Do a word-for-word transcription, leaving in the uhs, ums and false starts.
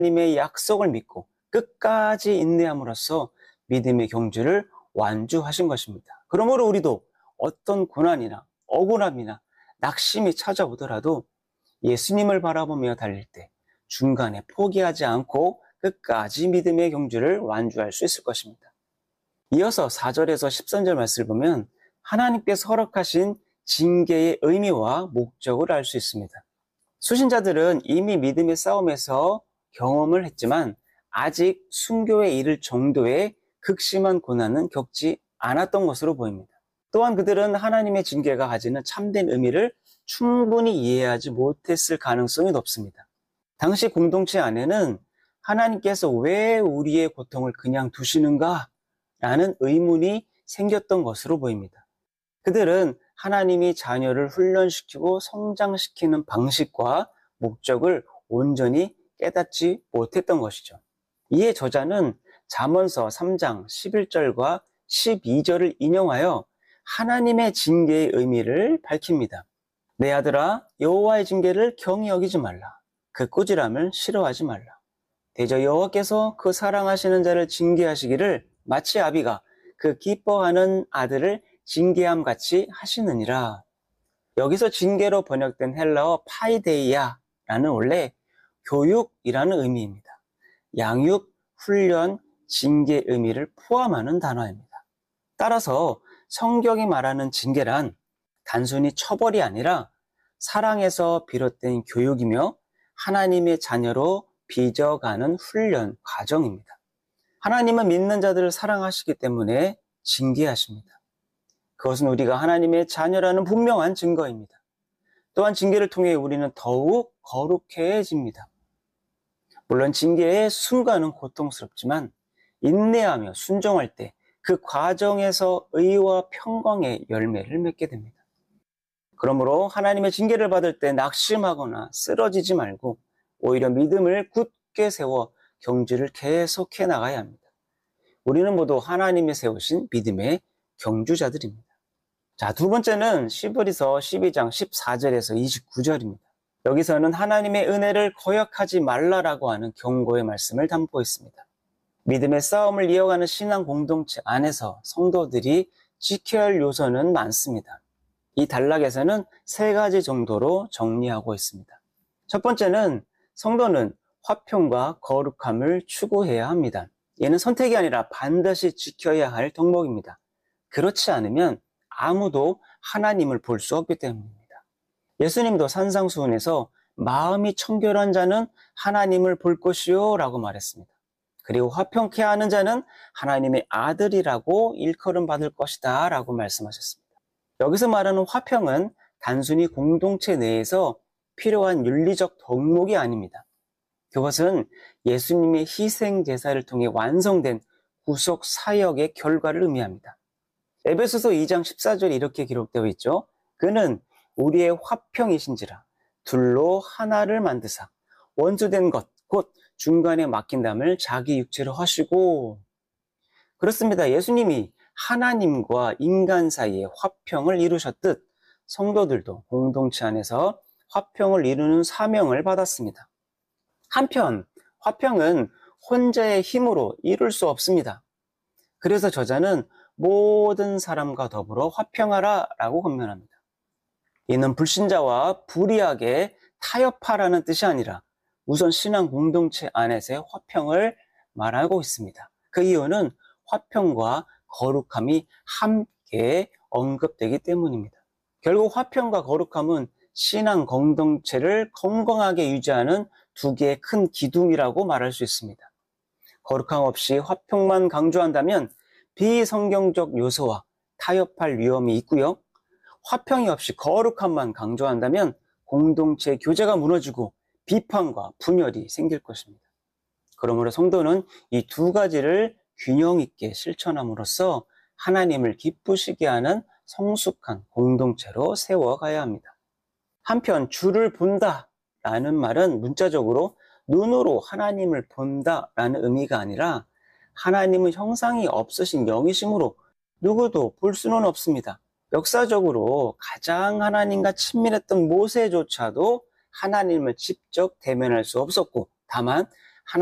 하나님의 약속을 믿고 끝까지 인내함으로써 믿음의 경주를 완주하신 것입니다. 그러므로 우리도 어떤 고난이나 억울함이나 낙심이 찾아오더라도 예수님을 바라보며 달릴 때 중간에 포기하지 않고 끝까지 믿음의 경주를 완주할 수 있을 것입니다. 이어서 사 절에서 십삼 절 말씀을 보면 하나님께서 허락하신 징계의 의미와 목적을 알 수 있습니다. 수신자들은 이미 믿음의 싸움에서 경험을 했지만 아직 순교에 이를 정도의 극심한 고난은 겪지 않았던 것으로 보입니다. 또한 그들은 하나님의 징계가 가지는 참된 의미를 충분히 이해하지 못했을 가능성이 높습니다. 당시 공동체 안에는 하나님께서 왜 우리의 고통을 그냥 두시는가? 라는 의문이 생겼던 것으로 보입니다. 그들은 하나님이 자녀를 훈련시키고 성장시키는 방식과 목적을 온전히 깨닫지 못했던 것이죠. 이에 저자는 잠언서 삼 장 십일 절과 십이 절을 인용하여 하나님의 징계의 의미를 밝힙니다. 내 아들아, 여호와의 징계를 경히 여기지 말라. 그 꾸지람을 싫어하지 말라. 대저 여호와께서 그 사랑하시는 자를 징계하시기를 마치 아비가 그 기뻐하는 아들을 징계함 같이 하시느니라. 여기서 징계로 번역된 헬라어 파이데이아라는 원래 교육이라는 의미입니다. 양육, 훈련, 징계 의미를 포함하는 단어입니다. 따라서 성경이 말하는 징계란 단순히 처벌이 아니라 사랑에서 비롯된 교육이며 하나님의 자녀로 빚어가는 훈련 과정입니다. 하나님은 믿는 자들을 사랑하시기 때문에 징계하십니다. 그것은 우리가 하나님의 자녀라는 분명한 증거입니다. 또한 징계를 통해 우리는 더욱 거룩해집니다. 물론 징계의 순간은 고통스럽지만 인내하며 순종할 때 그 과정에서 의와 평강의 열매를 맺게 됩니다. 그러므로 하나님의 징계를 받을 때 낙심하거나 쓰러지지 말고 오히려 믿음을 굳게 세워 경주를 계속해 나가야 합니다. 우리는 모두 하나님이 세우신 믿음의 경주자들입니다. 자, 두 번째는 시브리서 십이 장 십사 절에서 이십구 절입니다. 여기서는 하나님의 은혜를 거역하지 말라라고 하는 경고의 말씀을 담고 있습니다. 믿음의 싸움을 이어가는 신앙 공동체 안에서 성도들이 지켜야 할 요소는 많습니다. 이 단락에서는 세 가지 정도로 정리하고 있습니다. 첫 번째는 성도는 화평과 거룩함을 추구해야 합니다. 얘는 선택이 아니라 반드시 지켜야 할 덕목입니다. 그렇지 않으면 아무도 하나님을 볼 수 없기 때문입니다. 예수님도 산상수훈에서 마음이 청결한 자는 하나님을 볼 것이요 라고 말했습니다. 그리고 화평케 하는 자는 하나님의 아들이라고 일컬음 받을 것이다 라고 말씀하셨습니다. 여기서 말하는 화평은 단순히 공동체 내에서 필요한 윤리적 덕목이 아닙니다. 그것은 예수님의 희생 제사를 통해 완성된 구속 사역의 결과를 의미합니다. 에베소서 이 장 십사 절에 이렇게 기록되어 있죠. 그는 우리의 화평이신지라 둘로 하나를 만드사 원수된 것 곧 중간에 막힌 담을 자기 육체로 하시고. 그렇습니다. 예수님이 하나님과 인간 사이에 화평을 이루셨듯 성도들도 공동체 안에서 화평을 이루는 사명을 받았습니다. 한편 화평은 혼자의 힘으로 이룰 수 없습니다. 그래서 저자는 모든 사람과 더불어 화평하라 라고 권면합니다. 이는 불신자와 불의하게 타협하라는 뜻이 아니라 우선 신앙 공동체 안에서의 화평을 말하고 있습니다. 그 이유는 화평과 거룩함이 함께 언급되기 때문입니다. 결국 화평과 거룩함은 신앙 공동체를 건강하게 유지하는 두 개의 큰 기둥이라고 말할 수 있습니다. 거룩함 없이 화평만 강조한다면 비성경적 요소와 타협할 위험이 있고요. 화평이 없이 거룩함만 강조한다면 공동체 교제가 무너지고 비판과 분열이 생길 것입니다. 그러므로 성도는 이 두 가지를 균형 있게 실천함으로써 하나님을 기쁘시게 하는 성숙한 공동체로 세워가야 합니다. 한편 주를 본다라는 말은 문자적으로 눈으로 하나님을 본다라는 의미가 아니라 하나님은 형상이 없으신 영이시므로 누구도 볼 수는 없습니다. 역사적으로 가장 하나님과 친밀했던 모세조차도 하나님을 직접 대면할 수 없었고 다만